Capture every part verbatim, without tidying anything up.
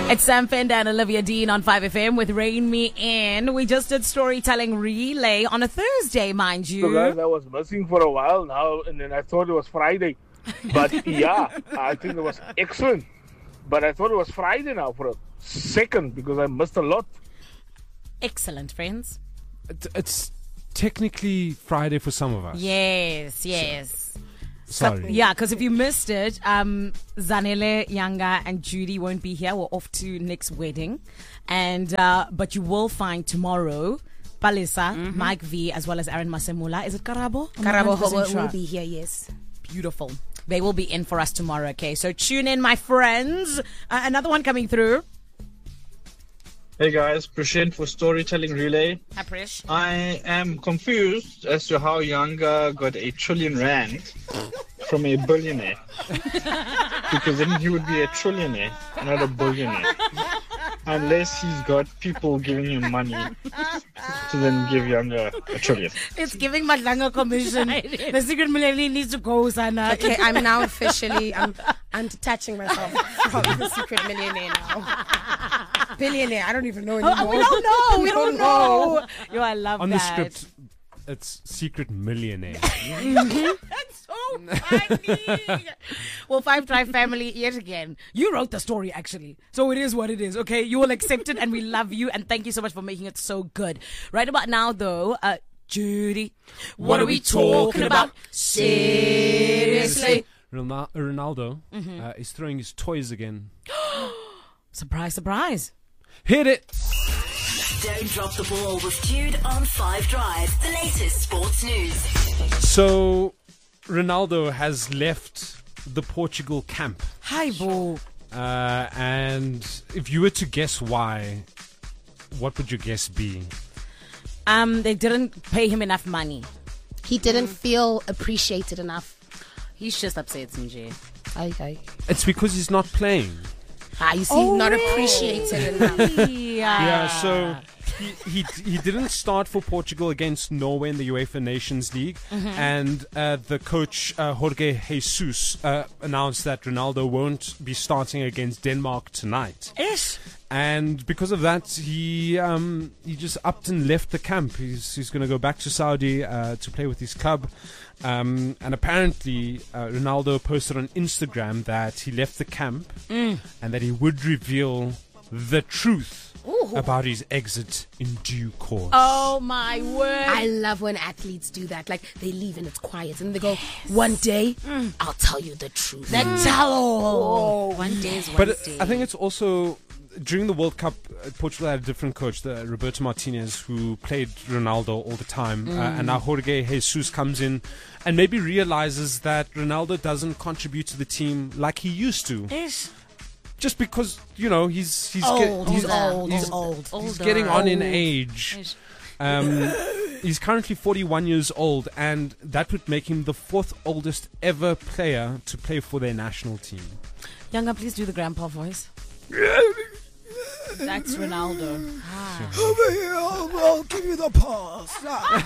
It's Sam Fender and Olivia Dean on five F M with Rain Me In. We just did storytelling relay on a Thursday, mind you. So guys, I was missing for a while now, and then I thought it was Friday. But yeah, I think it was excellent. But I thought it was Friday now for a second because I missed a lot. Excellent, friends. It- It's technically Friday for some of us. Yes, yes. Sorry. So, yeah, because if you missed it, um, Zanele, Yanga, and Judy won't be here. We're off to Nick's wedding. And uh, but you will find tomorrow Palisa, mm-hmm. Mike V, as well as Aaron Masemula. Is it Karabo? Karabo will, will be here, yes. Beautiful. They will be in for us tomorrow, okay? So tune in, my friends. Uh, another one coming through. Hey guys, Prashant for Storytelling Relay. Hi, Prish. I am confused as to how Yanga got a trillion rand from a billionaire. Because then he would be a trillionaire, not a billionaire. Unless he's got people giving him money to then give Yanga a trillion. It's giving Madlanga commission. The secret millionaire needs to go, Sana. Okay, I'm now officially, I'm, I'm detaching myself from the secret millionaire now. Billionaire, I don't even know anymore. Oh, we don't know. We don't know. Yo, I love On that. the script, it's secret millionaire. That's so funny. Well, Five Drive family, yet again. You wrote the story, actually. So it is what it is, okay? You will accept it, and we love you, and thank you so much for making it so good. Right about now, though, uh, Judy, what, what are we talking about? Seriously? Ronal- Ronaldo mm-hmm. uh, is throwing his toys again. Surprise, surprise. Hit it! Don't drop the ball with Jude on five Drive, the latest sports news. So, Ronaldo has left the Portugal camp. Hi, boo. Uh, and if you were to guess why, what would your guess be? Um, they didn't pay him enough money. He didn't feel appreciated enough. He's just upset, Nje. Okay. It's because he's not playing. Ah, you see, Oh, not really? appreciated enough. Yeah. Yeah, so he, he he didn't start for Portugal against Norway in the UEFA Nations League, mm-hmm. and uh, the coach uh, Jorge Jesus uh, announced that Ronaldo won't be starting against Denmark tonight. Ish. And because of that, he um, he just upped and left the camp. He's he's going to go back to Saudi uh, to play with his club. Um, and apparently, uh, Ronaldo posted on Instagram that he left the camp mm. and that he would reveal the truth Ooh. about his exit in due course. Oh my word! I love when athletes do that. Like they leave and it's quiet, and they go, "One day, mm. I'll tell you the truth." The mm. tell all. One day is one But day. I think it's also during the World Cup, uh, Portugal had a different coach, the Roberto Martinez, who played Ronaldo all the time. Mm. Uh, and now Jorge Jesus comes in and maybe realizes that Ronaldo doesn't contribute to the team like he used to. Ish. Just because, you know, he's he's Old. Get, he's, He's old. He's, He's old. he's Older. getting on in Old. age. Ish. Um, he's currently forty-one years old, and that would make him the fourth oldest ever player to play for their national team. Younger, please do the grandpa voice. That's Ronaldo. Ah. Over here, I'll, I'll give you the pass.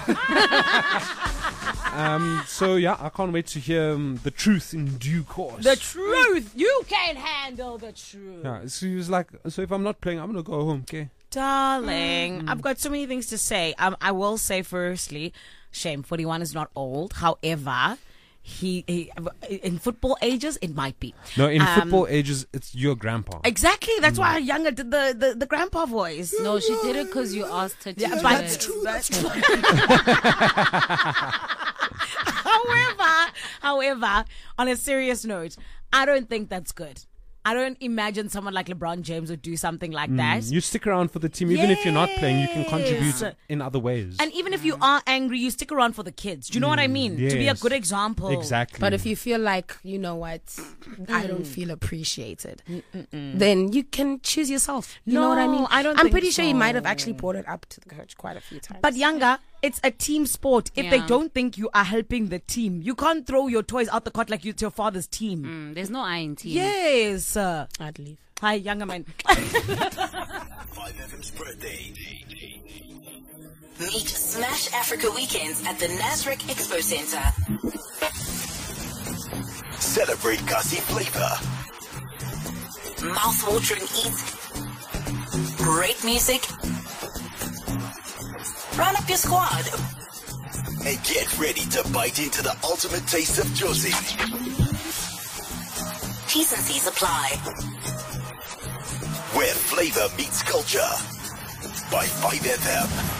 um, so yeah, I can't wait to hear um, the truth in due course. The truth. You can't handle the truth. Yeah, so he was like, so if I'm not playing, I'm gonna go home, okay? Darling, Mm. I've got so many things to say. Um, I will say firstly, shame, forty-one is not old. However, he, he in football ages, it might be. No, in Um, football ages, it's your grandpa. Exactly. That's why Younger did the, the, the grandpa voice. No, she did it because you asked her to. Yeah, do but it. that's true. That's true. however, however, on a serious note, I don't think that's good. I don't imagine someone like LeBron James would do something like Mm, that. You stick around for the team, even if you're not playing, you can contribute Yes. in other ways. And even if you are angry, you stick around for the kids. Do you know what I mean? To be a yes. good example. Exactly. But if you feel like, you know what, I don't feel appreciated, then you can choose yourself. You know what I No, mean? I don't I'm think pretty sure he might have so. actually brought it up to the coach quite a few times. But Younger, it's a team sport. If they Yeah. don't think you are helping the team, you can't throw your toys out the cot like you to your father's team. Mm, there's no I in team. Yes. uh, I'd leave. Hi, Younger man. five F M's birthday. Meet Smash Africa weekends at the Nasrec Expo Center. Celebrate Kasi flavor. mouth-watering eats, great music. Round up your squad. And get ready to bite into the ultimate taste of Josie. T's and C's apply. Where flavor meets culture. By five F M.